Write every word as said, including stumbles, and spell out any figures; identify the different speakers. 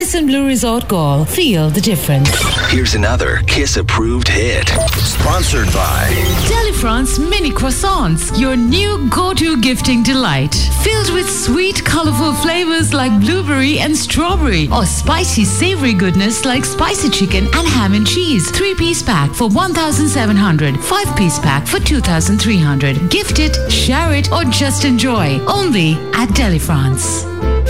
Speaker 1: Radisson Blue Resort Golf. Feel the difference.
Speaker 2: Here's another Kiss-approved hit. Sponsored by
Speaker 3: Delifrance Mini Croissants, your new go-to gifting delight. Filled with sweet, colorful flavors like blueberry and strawberry, or spicy, savory goodness like spicy chicken and ham and cheese. Three-piece pack for one thousand seven hundred. Five-piece pack for two thousand three hundred. Gift it, share it, or just enjoy. Only at Delifrance.